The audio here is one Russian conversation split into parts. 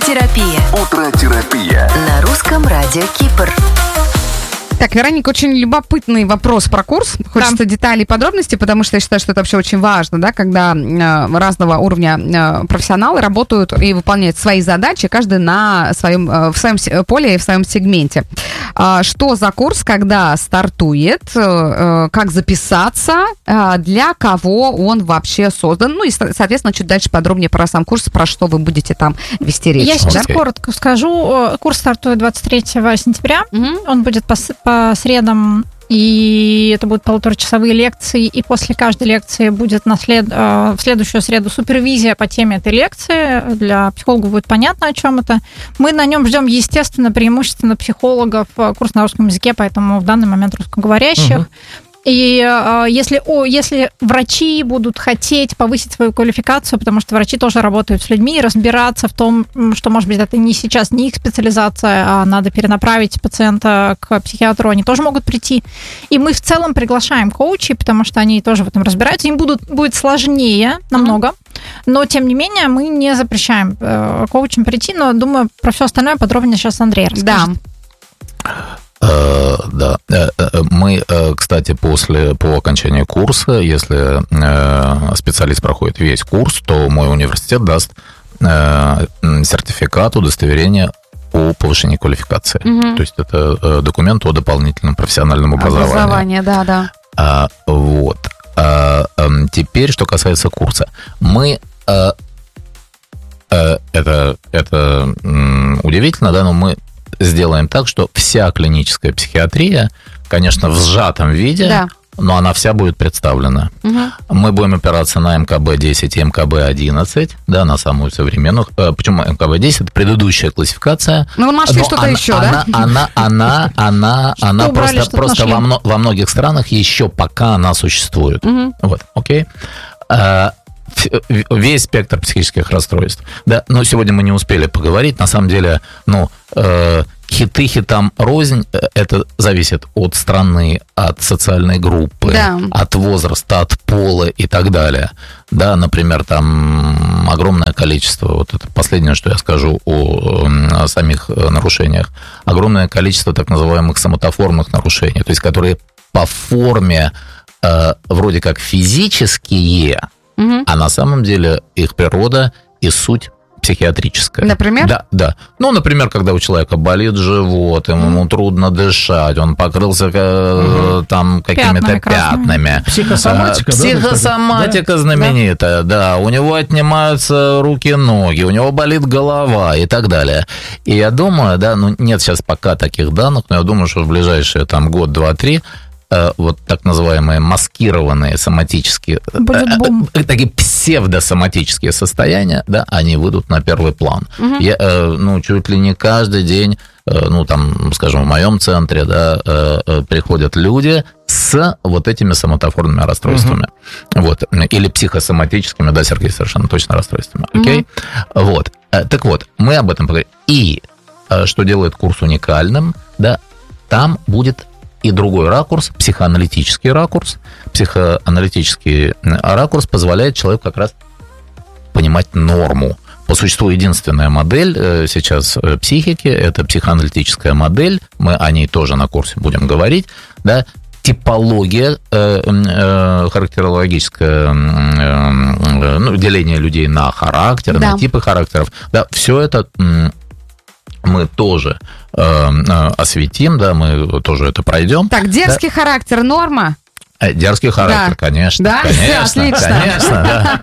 Утротерапия На русском радио Кипр. Так, Вероника, очень любопытный вопрос про курс. Хочется деталей и подробностей, потому что я считаю, что это вообще очень важно, да, когда разного уровня профессионалы работают и выполняют свои задачи, каждый в своем поле и в своем сегменте. Что за курс, когда стартует, как записаться, для кого он вообще создан, ну и, соответственно, чуть дальше подробнее про сам курс, про что вы будете там вести речь. Я сейчас коротко скажу. Курс стартует 23 сентября. Он будет по средам, и это будут 1,5-часовые лекции, и после каждой лекции будет в следующую среду супервизия по теме этой лекции. Для психологов будет понятно, о чем это. Мы на нем ждем, естественно, преимущественно психологов, курс на русском языке, поэтому в данный момент русскоговорящих. И если врачи будут хотеть повысить свою квалификацию, потому что врачи тоже работают с людьми, разбираться в том, что, может быть, это сейчас не их специализация, а надо перенаправить пациента к психиатру, они тоже могут прийти. И мы в целом приглашаем коучей, потому что они тоже в этом разбираются. Им будет сложнее намного, но, тем не менее, мы не запрещаем коучам прийти, но, думаю, про все остальное подробнее сейчас Андрей расскажет. Да. Мы, кстати, по окончании курса, если специалист проходит весь курс, то мой университет даст сертификат, удостоверение о повышении квалификации. То есть это документ о дополнительном профессиональном образовании. Да. Вот. Теперь, что касается курса. Мы... Это удивительно, да, но мы сделаем так, что вся клиническая психиатрия, конечно, в сжатом виде, но она вся будет представлена. Мы будем опираться на МКБ-10 и МКБ-11, да, на самую современную. Почему МКБ-10? Это предыдущая классификация. Ну, вы нашли что-то еще, да? Она просто во многих странах еще пока она существует. Вот, окей. Весь спектр психических расстройств. Да, но сегодня мы не успели поговорить. На самом деле, хиты хитам рознь. Это зависит от страны, от социальной группы, от возраста, от пола и так далее. Да, например, там огромное количество, вот это последнее, что я скажу о самих нарушениях, огромное количество так называемых соматоформных нарушений, то есть которые по форме вроде как физические, а на самом деле их природа и суть психиатрическая. Например? Да. Ну, например, когда у человека болит живот, ему трудно дышать, он покрылся там какими-то пятнами. Психосоматика, Психосоматика знаменитая, да. У него отнимаются руки-ноги, у него болит голова и так далее. И я думаю, да, нет сейчас пока таких данных, но я думаю, что в ближайшие там год, два, три вот так называемые маскированные соматические, такие псевдосоматические состояния, да, они выйдут на первый план. Я, чуть ли не каждый день, скажем, в моем центре, да, приходят люди с вот этими соматоформными расстройствами. Вот. Или психосоматическими, да, Сергей, совершенно точно расстройствами. Окей? Вот. Так вот, мы об этом поговорим. И что делает курс уникальным, да, там будет и другой ракурс, психоаналитический ракурс. Психоаналитический ракурс позволяет человеку как раз понимать норму. По существу единственная модель сейчас психики – это психоаналитическая модель. Мы о ней тоже на курсе будем говорить. Да? Типология, характерологическое деление людей на характер, на типы характеров. Да, все это мы тоже осветим, да, мы тоже это пройдем. Так, дерзкий характер норма? Дерзкий характер, конечно. Да? Конечно, да.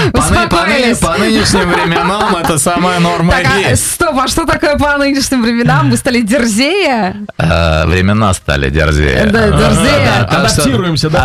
По нынешним временам это самая норма есть. Стоп, а что такое по нынешним временам? Мы стали дерзее? Времена стали дерзее. Да, дерзее. Адаптируемся, да?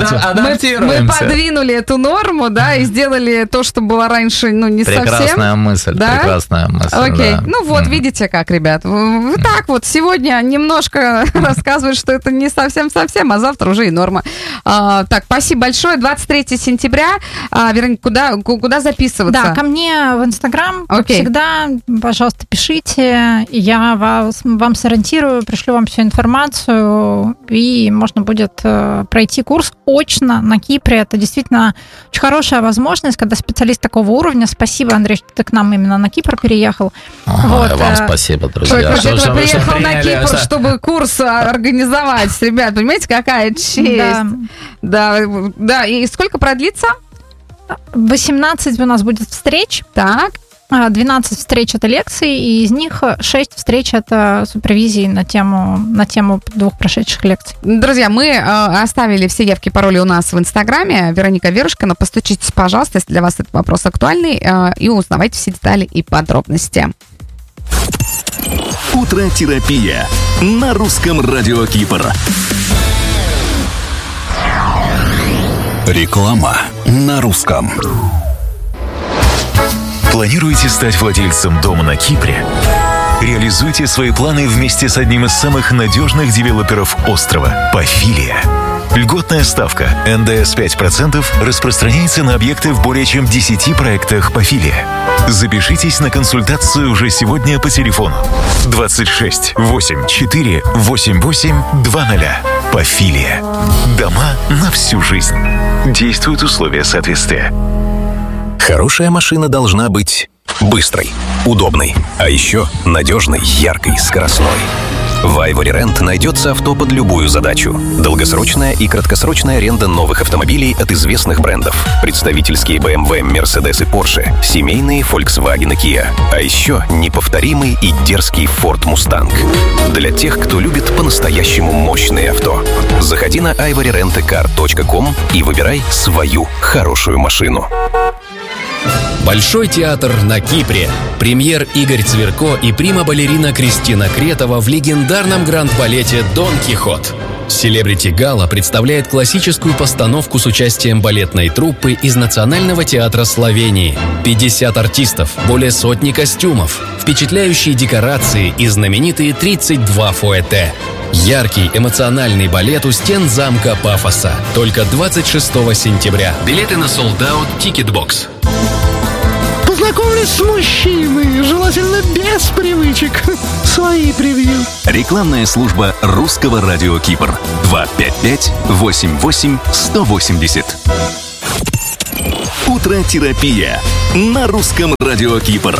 Мы подвинули эту норму, да, и сделали то, что было раньше, не совсем. Прекрасная мысль, прекрасная мысль. Окей, вот видите как, ребят. Вы так вот сегодня немножко рассказывают, что это не совсем-совсем, а завтра уже и норма. Так, спасибо большое. 23 сентября. Вероника, куда записываться? Да, ко мне в Инстаграм, как всегда. Пожалуйста, пишите. Я вам сориентирую, пришлю вам всю информацию, и можно будет пройти курс очно на Кипре. Это действительно очень хорошая возможность, когда специалист такого уровня. Спасибо, Андрей, что ты к нам именно на Кипр переехал. Вам спасибо, друзья. Кто приехал на Кипр, чтобы курс организовать. Ребят, понимаете, какая честь. Да. И сколько продлится? 18 у нас будет встреч. Так. 12 встреч это лекции, и из них 6 встреч это супервизии на тему 2 прошедших лекций. Друзья, мы оставили все явки, пароли у нас в Инстаграме. Вероника Верушкина, постучитесь, пожалуйста, если для вас этот вопрос актуальный, и узнавайте все детали и подробности. Утротерапия на русском радио Кипр. Реклама на русском. Планируете стать владельцем дома на Кипре? Реализуйте свои планы вместе с одним из самых надежных девелоперов острова – Пафилия. Льготная ставка НДС 5% распространяется на объекты в более чем 10 проектах Пафилия. Запишитесь на консультацию уже сегодня по телефону 26 84 88 20. Пафилия. Дома на всю жизнь. Действуют условия соответствия. Хорошая машина должна быть быстрой, удобной, а еще надежной, яркой, скоростной. В Ivory Rent найдется авто под любую задачу. Долгосрочная и краткосрочная аренда новых автомобилей от известных брендов. Представительские BMW, Mercedes и Porsche. Семейные Volkswagen и Kia. А еще неповторимый и дерзкий Ford Mustang. Для тех, кто любит по-настоящему мощные авто. Заходи на ivoryrentcar.com и выбирай свою хорошую машину. Большой театр на Кипре. Премьер Игорь Цверко и прима-балерина Кристина Кретова в легендарном гранд-балете «Дон Кихот». Селебрити Гала представляет классическую постановку с участием балетной труппы из Национального театра Словении. 50 артистов, более сотни костюмов, впечатляющие декорации и знаменитые 32 фуэте. Яркий, эмоциональный балет у стен замка Пафоса. Только 26 сентября. Билеты на Sold Out Ticketbox. Познакомлюсь с мужчиной, желательно без привычек. Свои превью. Рекламная служба русского радио Кипр. 255-88-180. Утротерапия на русском радио Кипр.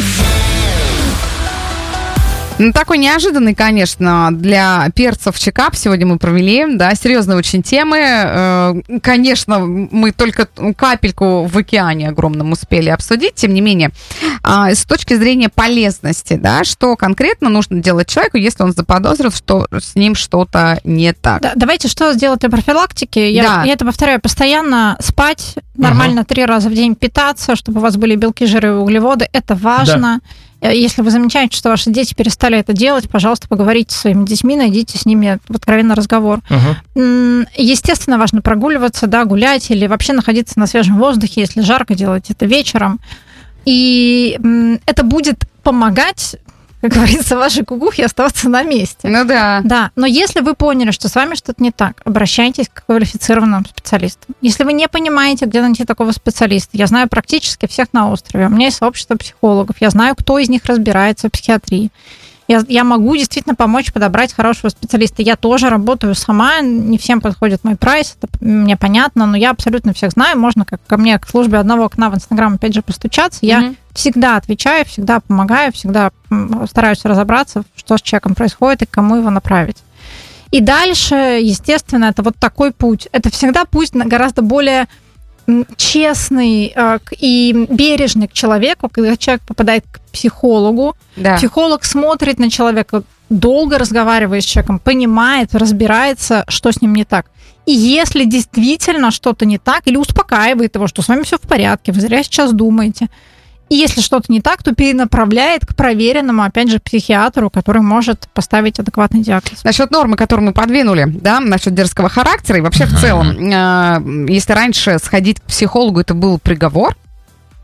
Ну, такой неожиданный, конечно, для перцев чекап сегодня мы провели, да, серьезные очень темы. Конечно, мы только капельку в океане огромном успели обсудить, тем не менее, с точки зрения полезности, да, что конкретно нужно делать человеку, если он заподозрил, что с ним что-то не так. Да, давайте что сделать для профилактики? Я это повторяю постоянно. Спать нормально 3 раза в день, питаться, чтобы у вас были белки, жиры и углеводы. Это важно. Да. Если вы замечаете, что ваши дети перестали это делать, пожалуйста, поговорите со своими детьми, найдите с ними откровенный разговор. Естественно, важно прогуливаться, да, гулять или вообще находиться на свежем воздухе, если жарко, делать это вечером. И это будет помогать, как говорится, вашей кукухе оставаться на месте. Ну да. Да, но если вы поняли, что с вами что-то не так, обращайтесь к квалифицированному специалисту. Если вы не понимаете, где найти такого специалиста, я знаю практически всех на острове. У меня есть сообщество психологов, я знаю, кто из них разбирается в психиатрии. Я могу действительно помочь подобрать хорошего специалиста. Я тоже работаю сама, не всем подходит мой прайс, это мне понятно, но я абсолютно всех знаю. Можно как ко мне к службе одного окна в Инстаграм опять же постучаться. Я всегда отвечаю, всегда помогаю, всегда стараюсь разобраться, что с человеком происходит и к кому его направить. И дальше, естественно, это вот такой путь. Это всегда путь гораздо более честный и бережный к человеку, когда человек попадает к психологу. Да. Психолог смотрит на человека, долго разговаривает с человеком, понимает, разбирается, что с ним не так. И если действительно что-то не так, или успокаивает его, что с вами все в порядке, вы зря сейчас думаете. И если что-то не так, то перенаправляет к проверенному, опять же, психиатру, который может поставить адекватный диагноз. Насчет нормы, которую мы подвинули, да, насчет дерзкого характера, и вообще в целом, если раньше сходить к психологу, это был приговор,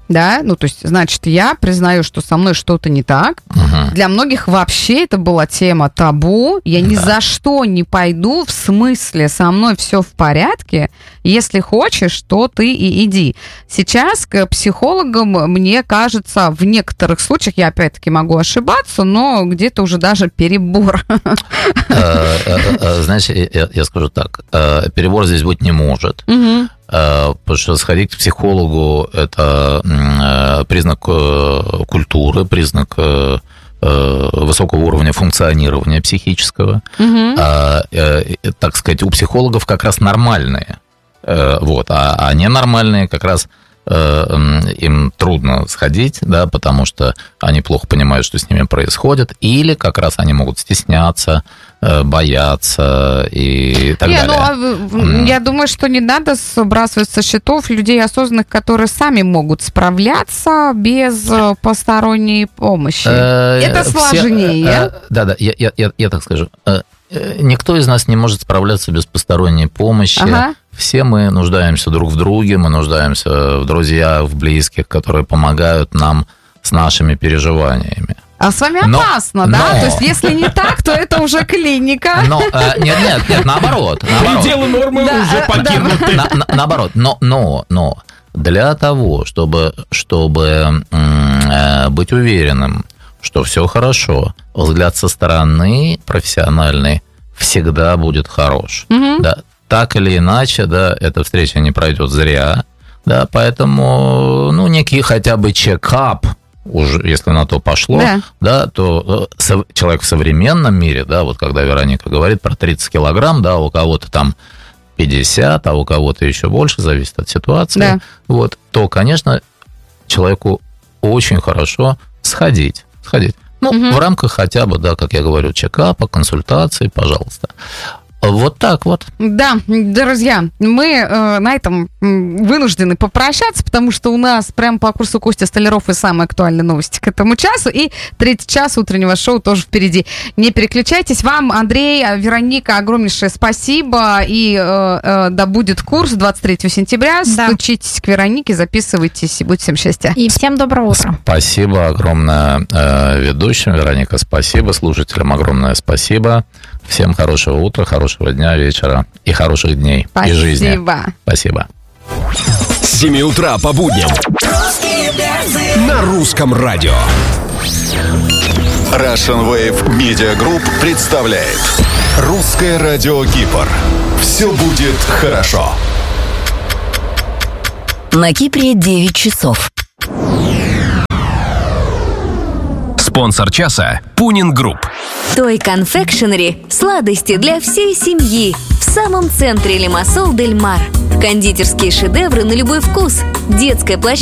да, ну, то есть, значит, я признаю, что со мной что-то не так. Для многих вообще это была тема табу. Я ни за что не пойду, в смысле, со мной все в порядке. Если хочешь, то ты и иди. Сейчас к психологам, мне кажется, в некоторых случаях, я опять-таки могу ошибаться, но где-то уже даже перебор. Знаешь, я скажу так, перебор здесь быть не может. Потому что сходить к психологу – это признак культуры, признак высокого уровня функционирования психического. Так сказать, у психологов как раз нормальные. Вот, а ненормальные как раз им трудно сходить, да, потому что они плохо понимают, что с ними происходит, или как раз они могут стесняться, бояться и так далее. Я думаю, что не надо сбрасывать со счетов людей осознанных, которые сами могут справляться без посторонней помощи. Это сложнее. Да, я так скажу. Никто из нас не может справляться без посторонней помощи. Все мы нуждаемся друг в друге, мы нуждаемся в друзьях, в близких, которые помогают нам с нашими переживаниями. А с вами опасно, да? То есть, если не так, то это уже клиника. Нет, наоборот. Пределы нормы уже покинуты. Наоборот, но для того, чтобы быть уверенным, что все хорошо, взгляд со стороны профессиональный всегда будет хорош. Да, так или иначе, да, эта встреча не пройдет зря, да, поэтому, некий хотя бы чекап, уже, если на то пошло, да, то человек в современном мире, да, вот когда Вероника говорит про 30 килограмм, да, у кого-то там 50, а у кого-то еще больше, зависит от ситуации, вот, то, конечно, человеку очень хорошо сходить. В рамках хотя бы, да, как я говорю, чекапа, консультации, пожалуйста. Вот так вот. Да, друзья, мы на этом вынуждены попрощаться, потому что у нас прямо по курсу Костя Столяров и самые актуальные новости к этому часу, и третий час утреннего шоу тоже впереди. Не переключайтесь. Вам, Андрей, Вероника, огромнейшее спасибо, и да будет курс 23 сентября. Стучитесь к Веронике, записывайтесь, и будет всем счастья. И всем доброго утра. Спасибо огромное ведущим, Вероника, спасибо, слушателям огромное спасибо. Всем хорошего утра, хорошего дня, вечера и хороших дней и жизни. Спасибо. С 7 утра по будням на русском радио. Russian Wave Media Group представляет Русское радио Кипр. Все будет хорошо. На Кипре 9 часов. Спонсор часа Пунин Групп. Той Confectionery – сладости для всей семьи. В самом центре Лимассол Дель Мар. Кондитерские шедевры на любой вкус. Детская площадка